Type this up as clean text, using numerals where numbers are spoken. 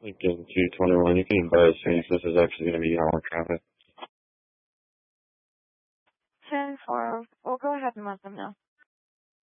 Lincoln 221, you can advise since this is actually going to be hour traffic. 10-4. We'll go ahead and let them know.